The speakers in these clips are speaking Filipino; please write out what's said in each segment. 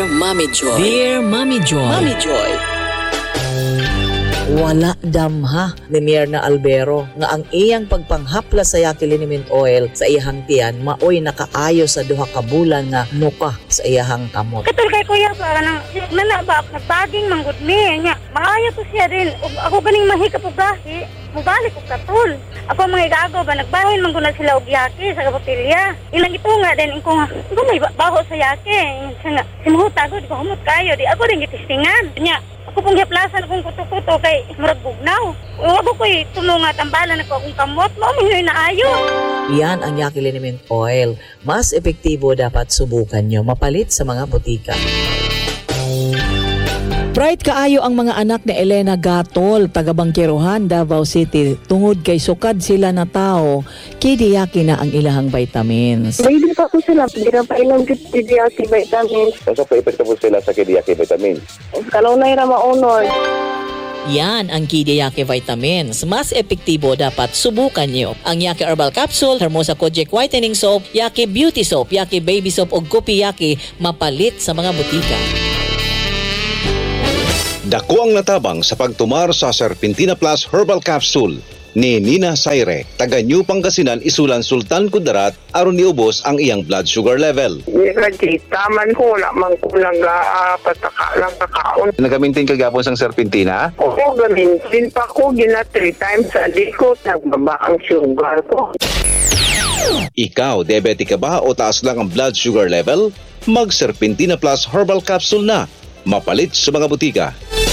Dear Mommy Joy. Dear Mommy Joy. Mommy Joy. Wala damha ni Myrna Albero nga ang iyang pagpanghapla sa Yaki Liniment Oil sa iyang tiyan maoy nakaayo sa duha ka bulan nga nuka sa iyang kamot. Katul kay kuya ba nang nana ba nagbaging manggod mi nya maayo to siya din ug ako ganing mahika po gahi mubalik og katul. Ako mga igago ba nagbahin man guna sila og yaki sa kapotilya. Ilang itunga din ko nga may baho sa yaki. Nga simuhuta gud ko humot kayo di ako din gitistingan. Nya ako pong hiplasan akong kuto-kuto kay murag bugnaw. Ako ko'y tumunga tambalan ako akong kamot mo minoy na ayo. Iyan ang Yaki Liniment Oil. Mas epektibo dapat subukan nyo mapalit sa mga butika. Bright kaayo ang mga anak ni Elena Gatol, taga Bangkiruhan, Davao City. Tungod kay sukad sila na tao, kidiyaki na ang ilahang vitamins. Pwede pa po sila, hindi na pa ilang kidiyaki vitamins. Nasa pa-epekto po sila sa kidiyaki vitamins. Kalau na ira maunod. Yan ang Kidiyaki Vitamins. Mas epektibo dapat subukan nyo. Ang Yaki Herbal Capsule, Hermosa Kojic Whitening Soap, Yaki Beauty Soap, Yaki Baby Soap o Gopi Yaki mapalit sa mga butika. Dako ang natabang sa pagtumar sa Serpentina Plus Herbal Capsule ni Nina Saire, taga New Pangasinan, Isulan, Sultan Kudarat, aron niubos ang iyang blood sugar level. Taman ko, lamang ko lang pataka lang kakaon. Nagamintin kagapon sang Serpentina? Oo, gamintin pa ko, gina 3 times a day ko, nagbaba ang sugar ko. Ikaw, diabetic ka ba o taas lang ang blood sugar level? Mag Serpentina Plus Herbal Capsule na. Mapalit sa mga butika.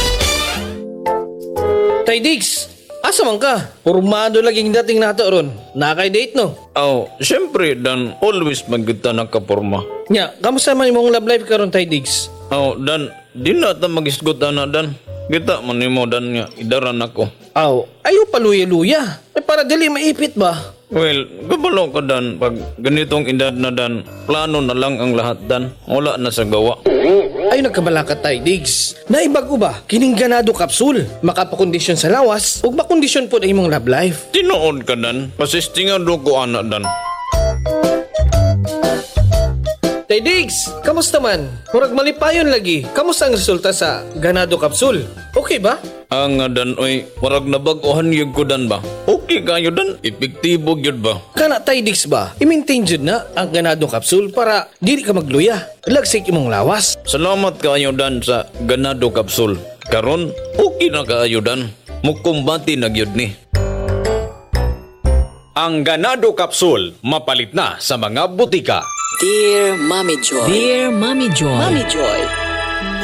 Tay Diggs, asa man ka? Pormado laging dating nato ron. Nakay-date no? Oh, syempre Dan, always magkita nakaporma. Nya, kamusta man imong love life karon Tay Diggs? Oh, Dan, di na ta magisgot na Dan. Kita man nimo Dan nga idaran ako. Aw, ayo paluya-luya. Para dili maipit ba? Well, gabalo ka Dan, pag ganitong edad na Dan, plano na lang ang lahat Dan. Wala na sa gawa. Ay nagkabala ka Tay Diggs. Naibago ba? Kining ganado kapsul. Makapakondisyon sa lawas ug makondisyon po ang imong love life. Tinuod ka Dan, pasistingan do ko ana Dan. Tay Diggs, kamusta man? Murag malipayon lagi. Kamusta ang resulta sa ganado kapsul? Okay ba? Ang Dan, oy, marag nabaguhan yun ko Dan ba? Okay kayo Dan, epektibo yun ba? Kana Tay Diggs ba? I-maintain jud na ang ganado kapsul para dili ka magluya. Lagsik imong lawas. Salamat kayo Dan sa ganado kapsul. Karon, okay na kayo Dan. Mukumbati na gyud ni. Ang ganado kapsul mapalit na sa mga butika. Dear Mommy Joy. Dear Mommy Joy. Mommy Joy.